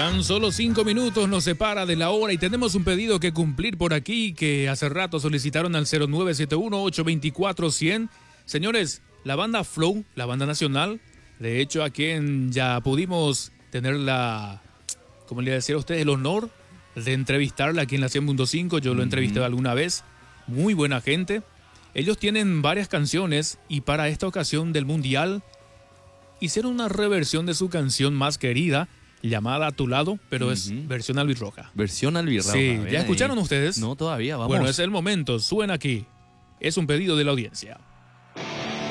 Tan solo 5 minutos nos separa de la hora y tenemos un pedido que cumplir por aquí que hace rato solicitaron al 0971-824-100. Señores, la banda Flow, la banda nacional, de hecho a quien ya pudimos tener como le decía a ustedes, el honor de entrevistarla aquí en la 100.5. Yo lo entrevisté alguna vez, muy buena gente. Ellos tienen varias canciones y para esta ocasión del Mundial hicieron una reversión de su canción más querida, llamada A Tu Lado, pero es versión albirroja. Versión albirroja. Sí, ¿ya escucharon ustedes? No, todavía, vamos. Bueno, es el momento, suena aquí. Es un pedido de la audiencia.